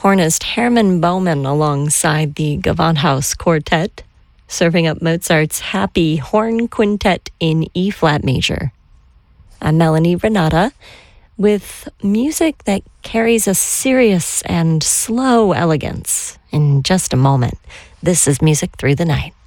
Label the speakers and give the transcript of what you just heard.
Speaker 1: hornist Hermann Baumann alongside the Gewandhaus Quartet, serving up Mozart's Happy Horn Quintet in E-flat major. I'm Melanie Renata with music that carries a serious and slow elegance. In just a moment, this is Music Through the Night.